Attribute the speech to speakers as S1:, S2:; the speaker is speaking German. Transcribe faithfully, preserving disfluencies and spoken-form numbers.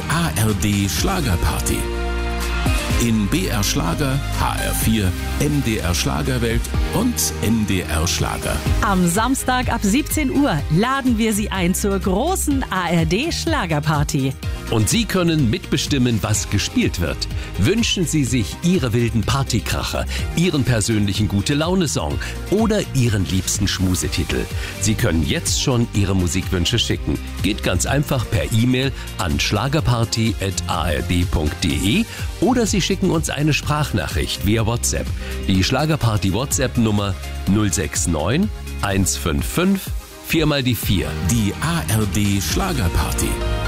S1: A R D Schlagerparty. In B R Schlager, H R vier, M D R Schlagerwelt und M D R Schlager.
S2: Am Samstag ab siebzehn Uhr laden wir Sie ein zur großen A R D Schlagerparty.
S3: Und Sie können mitbestimmen, was gespielt wird. Wünschen Sie sich Ihre wilden Partykracher, Ihren persönlichen Gute-Laune-Song oder Ihren liebsten Schmusetitel. Sie können jetzt schon Ihre Musikwünsche schicken. Geht ganz einfach per E-Mail an schlagerparty at a r d punkt d e oder Sie schicken uns eine Sprachnachricht via WhatsApp. Die Schlagerparty-WhatsApp-Nummer null sechs neun eins fünf fünf vier mal die vier.
S1: Die A R D Schlagerparty.